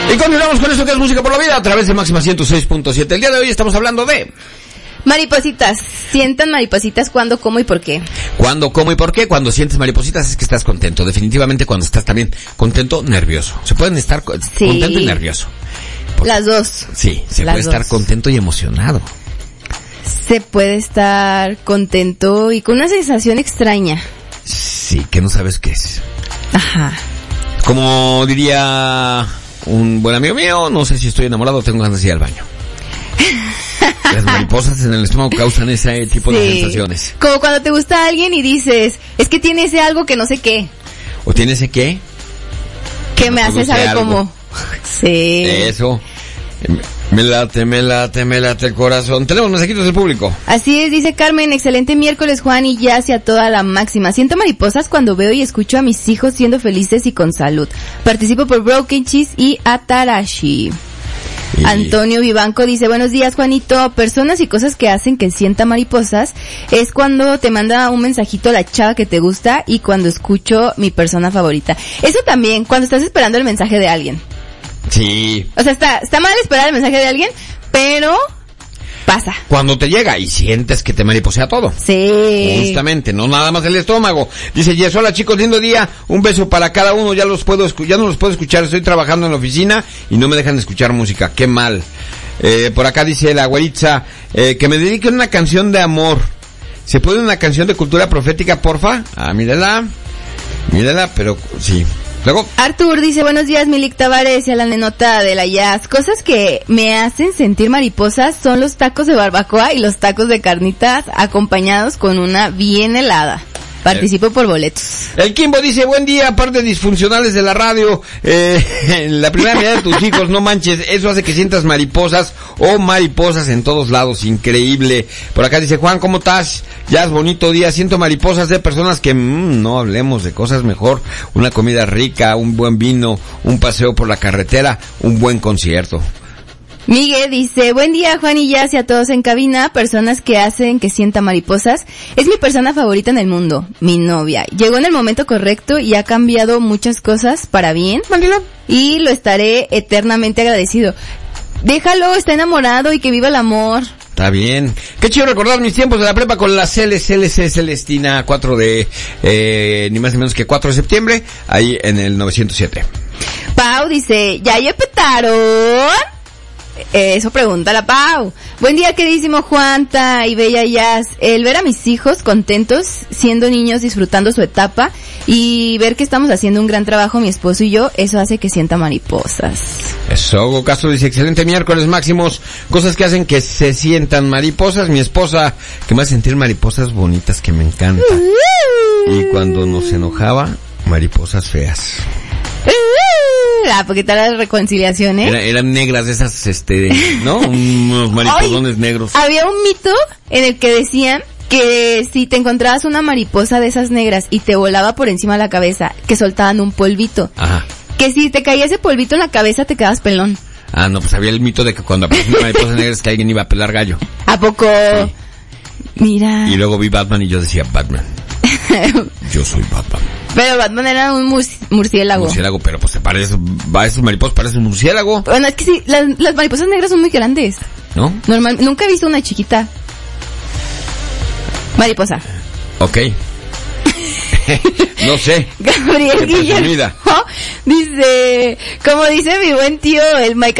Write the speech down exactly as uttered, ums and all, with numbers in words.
Y continuamos con esto que es Música por la Vida a través de Máxima ciento seis punto siete. El día de hoy estamos hablando de... maripositas. ¿Sientan maripositas cuándo, cómo y por qué? ¿Cuándo, cómo y por qué? Cuando sientes maripositas es que estás contento. Definitivamente cuando estás también contento, nervioso. Se pueden estar co- Sí. contento y nervioso. Porque, Las dos. sí, se Las puede estar dos. contento y emocionado. Se puede estar contento y con una sensación extraña. Sí, que no sabes qué es. Ajá. Como diría un buen amigo mío, no sé si estoy enamorado o tengo ganas de ir al baño. Las mariposas en el estómago causan ese tipo de Sí. sensaciones. Como cuando te gusta alguien y dices, es que tiene ese algo que no sé qué, ¿O tiene ese qué? que No me te hace guste saber algo. cómo. Sí. Eso. Me late, me late, me late el corazón. Tenemos mensajitos del público. Así es, dice Carmen, excelente miércoles, Juan, y ya hacia toda la máxima. Siento mariposas cuando veo y escucho a mis hijos siendo felices y con salud. Participo por Broken Cheese y Atarashi. Y- Antonio Vivanco dice, buenos días, Juanito. Personas y cosas que hacen que sienta mariposas es cuando te manda un mensajito la chava que te gusta y cuando escucho mi persona favorita. Eso también, cuando estás esperando el mensaje de alguien. Sí. O sea, está, está mal esperar el mensaje de alguien, pero pasa. Cuando te llega y sientes que te mariposea todo. Sí. Justamente, no nada más el estómago. Dice Jess, hola chicos, lindo día, un beso para cada uno, ya los puedo escu- ya no los puedo escuchar, estoy trabajando en la oficina y no me dejan escuchar música, qué mal. Eh, por acá dice la güeritza, eh, que me dediquen una canción de amor. ¿Se puede una canción de cultura profética, porfa? Ah, mírala, mírala, pero sí. Luego, Artur dice, buenos días, Milik Tavares y a la nenota de la jazz. Cosas que me hacen sentir mariposas son los tacos de barbacoa y los tacos de carnitas acompañados con una bien helada. Participo por boletos. el Kimbo dice, buen día, aparte disfuncionales de la radio, eh, la primera mirada de tus hijos, no manches, eso hace que sientas mariposas o mariposas en todos lados, increíble. Por acá dice, Juan, ¿cómo estás? Ya es bonito día, siento mariposas de personas que, mmm, no hablemos de cosas mejor, una comida rica, un buen vino, un paseo por la carretera, un buen concierto. Miguel dice, buen día, Juan y Jazz y a todos en cabina, personas que hacen que sienta mariposas. Es mi persona favorita en el mundo, mi novia. Llegó en el momento correcto y ha cambiado muchas cosas para bien. Y lo estaré eternamente agradecido. Déjalo, está enamorado y que viva el amor. Está bien. Qué chido recordar mis tiempos de la prepa con la C L C L C Celestina, cuatro de, eh, ni más ni menos que cuatro de septiembre, ahí en el novecientos siete. Pau dice, ¿ya petaron? Eso pregunta la Pau. Buen día, queridísimo Juanta y Bella Jazz. El ver a mis hijos contentos, siendo niños, disfrutando su etapa y ver que estamos haciendo un gran trabajo mi esposo y yo, eso hace que sienta mariposas. Eso, Hugo Castro dice, excelente miércoles máximos, cosas que hacen que se sientan mariposas. Mi esposa, que me hace sentir mariposas bonitas que me encanta. Y cuando nos enojaba, mariposas feas. Ah, porque tal la reconciliación, ¿eh? Era, eran negras de esas, este, ¿no? Unos mariposones Ay, negros. Había un mito en el que decían que si te encontrabas una mariposa de esas negras y te volaba por encima de la cabeza, que soltaban un polvito. Ajá. Que si te caía ese polvito en la cabeza te quedabas pelón. Ah, no, pues había el mito de que cuando aparecía una mariposa negra es que alguien iba a pelar gallo. ¿A poco? Sí. Mira. Y luego vi Batman y yo decía, Batman. Yo soy Batman. Pero Batman era un mur- murciélago. Murciélago, pero pues se parece, va, esos mariposas parecen un murciélago, Bueno, es que sí, las, las mariposas negras son muy grandes. ¿no? Normal, nunca he visto una chiquita. Mariposa. Ok. No sé. Gabriel Qué Guillermo presumida. dice, como dice mi buen tío, el Mike